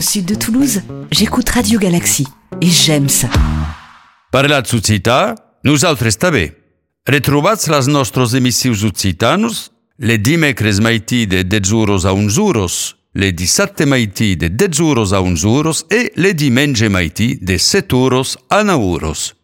au sud de Toulouse, j'écoute Radio Galaxy et j'aime ça. Parlats occità, nosaltres també. Retrobats les nostres emissions occitanos, le dimecres maití de 10 euros a 11 euros, le dissabte maití de 10 euros a 11 euros e le diumenge maití de 7 euros a 9 euros.